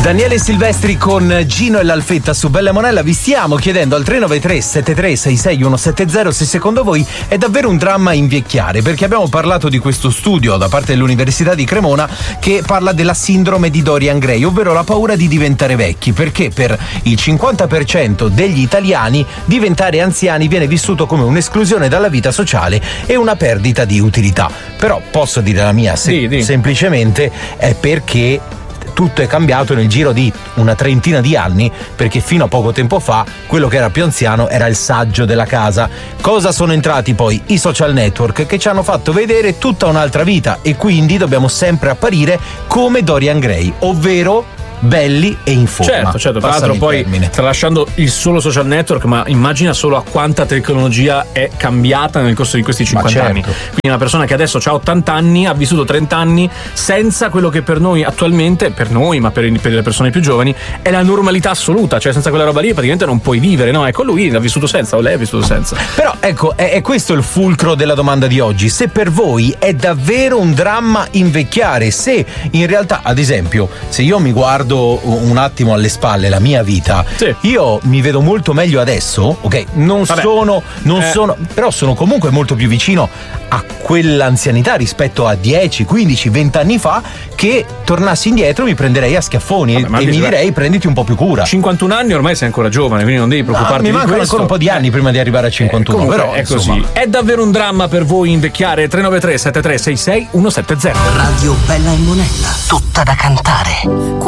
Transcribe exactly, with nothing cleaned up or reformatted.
Daniele Silvestri con Gino e l'Alfetta su Bella Monella. Vi stiamo chiedendo al tre nove tre sette tre sei sei uno sette zero se secondo voi è davvero un dramma invecchiare, perché abbiamo parlato di questo studio da parte dell'Università di Cremona che parla della sindrome di Dorian Gray, ovvero la paura di diventare vecchi, perché per il cinquanta per cento degli italiani diventare anziani viene vissuto come un'esclusione dalla vita sociale e una perdita di utilità. Però posso dire la mia, se- Di, di. semplicemente è perché tutto è cambiato nel giro di una trentina di anni, perché fino a poco tempo fa quello che era più anziano era il saggio della casa. Cosa sono entrati poi? I social network, che ci hanno fatto vedere tutta un'altra vita, e quindi dobbiamo sempre apparire come Dorian Gray, ovvero belli e in forma. Certo, certo, tra Passami l'altro il poi termine. tralasciando il solo social network, ma immagina solo a quanta tecnologia è cambiata nel corso di questi cinquanta certo. anni. Quindi una persona che adesso ha ottanta anni ha vissuto trenta anni senza quello che per noi attualmente, per noi ma per, per le persone più giovani, è la normalità assoluta, cioè senza quella roba lì praticamente non puoi vivere, no? Ecco, lui l'ha vissuto senza, o lei ha vissuto senza. Però ecco, è, è questo il fulcro della domanda di oggi: se per voi è davvero un dramma invecchiare, se in realtà, ad esempio, se io mi guardo un attimo alle spalle la mia vita, Sì. io mi vedo molto meglio adesso, ok? Non Vabbè. sono, non Eh. sono, però sono comunque molto più vicino a quell'anzianità rispetto a dieci, quindici, venti anni fa, che tornassi indietro mi prenderei a schiaffoni. Vabbè, ma e mi dici, direi prenditi un po' più cura. cinquantuno anni ormai sei ancora giovane, quindi non devi Ah, preoccuparti mi di mancano questo. ancora un po' di anni prima di arrivare a cinquantuno, Comunque, però è così. insomma. È davvero un dramma per voi invecchiare? tre nove tre sette tre sei sei uno sette zero. Radio Bella e Monella, tutta da cantare.